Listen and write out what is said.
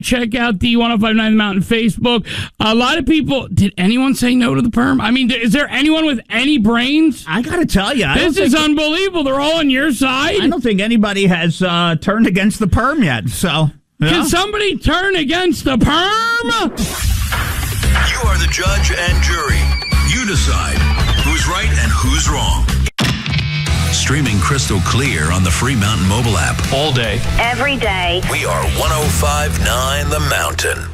Check out the 1059 The Mountain Facebook. A lot of people, did anyone say no to the perm? I mean, is there anyone with any brains? I got to tell you, this is unbelievable. They're all on your side. I don't think anybody has turned against the perm yet. So, yeah. Can somebody turn against the perm? You are the judge and jury. You decide who's right and who's wrong. Streaming crystal clear on the free Mountain mobile app. All day. Every day. We are 1059 The Mountain.